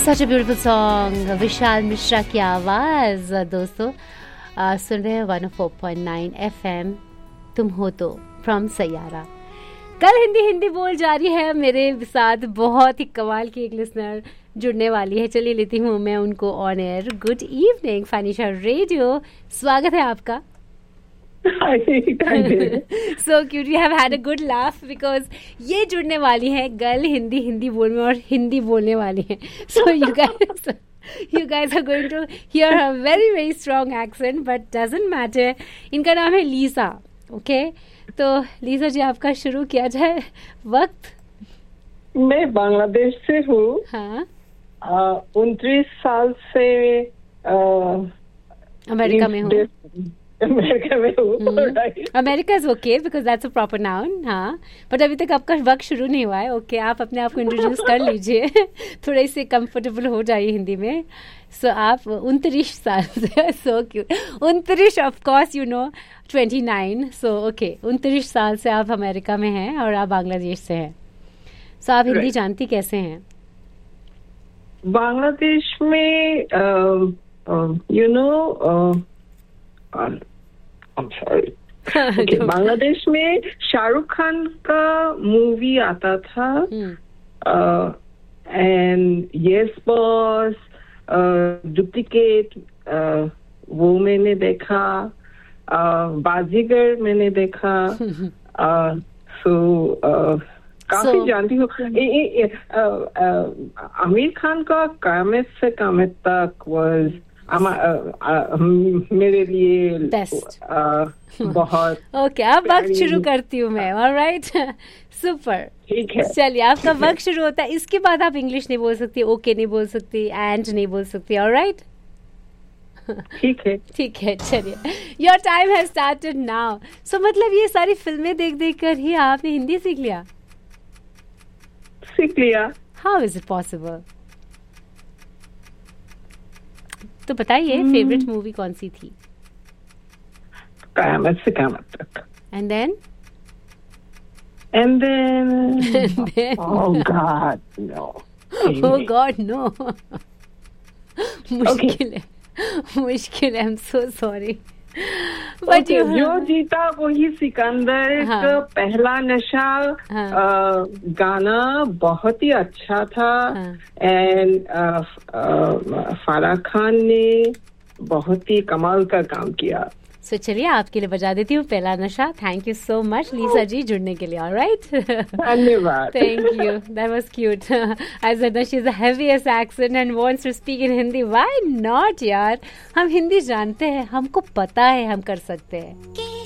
Such a beautiful song, Vishal Mishra की आवाज़। दोस्तों सुन रहे हैं 104.9 FM तुम हो तो फ्रॉम सैयारा। कल हिंदी बोल जारी है। मेरे साथ बहुत ही कमाल की एक लिसनर जुड़ने वाली है। चलिए लेती हूँ मैं उनको on air. Good evening फानिशा radio, स्वागत है आपका। So cute, you have had a good laugh because ये जुड़ने वाली है गर्ल हिंदी बोलने और हिंदी बोलने वाली है। So you guys are going to hear a very strong accent, but doesn't matter. इनका नाम है लीसा। ओके तो लीसा जी आपका शुरू किया जाए वक्त। मैं बांग्लादेश से हूँ। हाँ 29 साल से अमेरिका में हूँ। अमेरिका में हूँ। America is okay because that's a proper noun. हाँ बट अभी तक आपका वक्त शुरू नहीं हुआ है। ओके आप अपने आप को इंट्रोड्यूस कर लीजिए। थोड़े से कंफर्टेबल हो जाइए हिंदी में। सो आप 29 साल से, so cute. 29 of course you know 29। So okay 29 साल से आप अमेरिका में हैं और आप बांग्लादेश से हैं। सो आप हिंदी जानती कैसे हैं? बांग्लादेश में you know I'm sorry. Okay, Bangladesh में शाहरुख खान का मूवी आता था एंड यस बॉस, डुप्लीकेट वो मैंने देखा, बाजीगर मैंने देखा। काफी जानती हूँ। आमिर खान का कामत से कामत तक was मेरे लिए बहुत ओके अब वक्त शुरू करती हूँ मैं। ऑलराइट सुपर ठीक है। चलिए आपका वक्त शुरू होता है। इसके बाद आप इंग्लिश नहीं बोल सकती, ओके नहीं बोल सकती, एंड नहीं बोल सकती। ऑलराइट ठीक है चलिए your time has started now. सो मतलब ये सारी फिल्में देख कर ही आपने हिंदी सीख लिया? How is it possible? तो बताइए फेवरेट मूवी कौन सी थी? कयामत से कयामत तक। And then oh God no मुश्किल है। I am so sorry but जो जीता वही सिकंदर का पहला नशा गाना बहुत ही अच्छा था। एंड फराह खान ने बहुत ही कमाल का काम किया। सो चलिए आपके लिए बजा देती हूँ पहला नशा। थैंक यू सो मच लीसा जी जुड़ने के लिए। ऑलराइट धन्यवाद। Thank you, that was cute. I said that she is the heaviest accent and wants to speak in Hindi. Why not यार, हम हिंदी जानते हैं, हमको पता है हम कर सकते हैं।